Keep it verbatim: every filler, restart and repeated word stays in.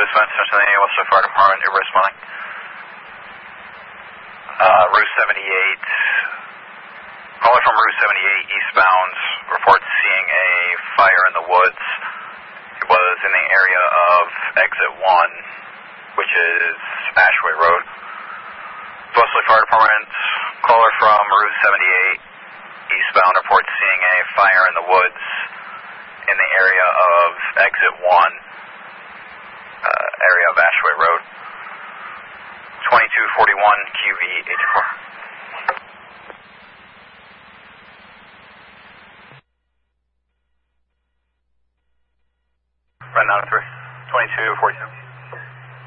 Dispatch, Cincinnati, Westchester Fire Department, you're responding. Uh, Route seventy-eight, caller from Route seventy-eight eastbound reports seeing a fire in the woods. It was in the area of exit one, which is Ashway Road. Wesley Fire Department, caller from Route seventy-eight eastbound reports seeing a fire in the woods in the area of exit one, uh, area of Ashway Road. twenty-two forty-one Q